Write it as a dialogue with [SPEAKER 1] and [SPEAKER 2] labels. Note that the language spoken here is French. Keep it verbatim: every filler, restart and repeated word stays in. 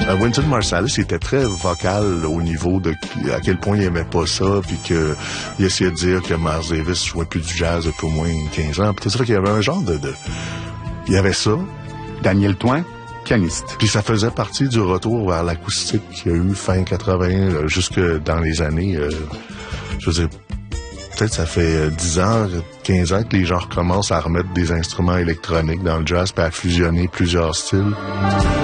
[SPEAKER 1] Euh, Wynton Marsalis était très vocal au niveau de à quel point il aimait pas ça, puis que il essayait de dire que Miles Davis jouait plus du jazz depuis au moins quinze ans. Puis c'est ça qu'il y avait un genre de, de... Il y avait ça.
[SPEAKER 2] Daniel Thoin, pianiste.
[SPEAKER 1] Puis ça faisait partie du retour vers l'acoustique qu'il y a eu fin quatre-vingts, euh, jusque dans les années... Euh, je veux dire, peut-être ça fait dix ans, quinze ans que les gens recommencent à remettre des instruments électroniques dans le jazz puis à fusionner plusieurs styles.